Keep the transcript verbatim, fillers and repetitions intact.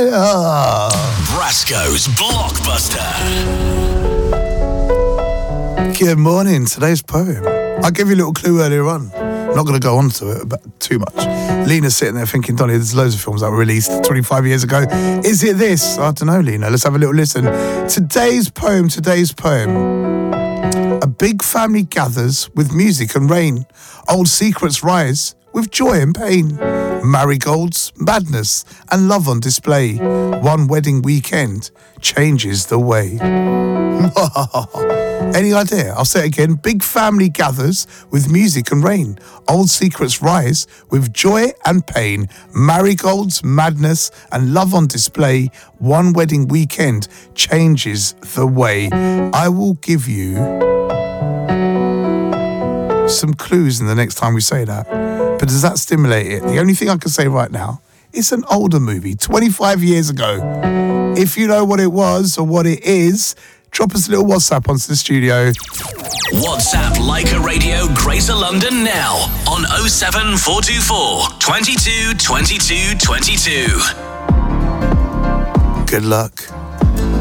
Brasco's Blockbuster. Good morning. Today's poem. I gave you a little clue earlier on. I'm not going to go on to it about too much. Lena's sitting there thinking, Donny, there's loads of films that were released twenty-five years ago. Is it this? I don't know, Lena. Let's have a little listen. Today's poem, today's poem. A big family gathers with music and rain. Old secrets rise with joy and pain. Marigolds, madness, and love on display. One wedding weekend changes the way. Any idea? I'll say it again. Big family gathers with music and rain. Old secrets rise with joy and pain. Marigolds, madness, and love on display. One wedding weekend changes the way. I will give you some clues in the next time we say that. But does that stimulate it? The only thing I can say right now, it's an older movie, twenty-five years ago. If you know what it was or what it is, drop us a little WhatsApp onto the studio. WhatsApp Leica Radio Greater London now on oh seven four two four, two two, two two, two two. Good luck.